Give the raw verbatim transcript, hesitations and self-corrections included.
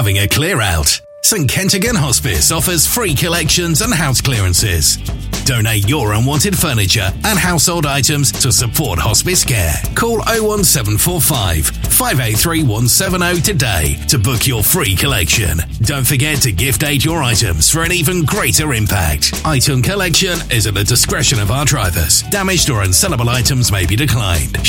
having a clear out? St Kentigern Hospice offers free collections and house clearances. Donate your unwanted furniture and household items to support hospice care. Call oh one seven four five, five eight three one seven oh today to book your free collection. Don't forget to gift aid your items for an even greater impact. Item collection is at the discretion of our drivers. Damaged or unsellable items may be declined.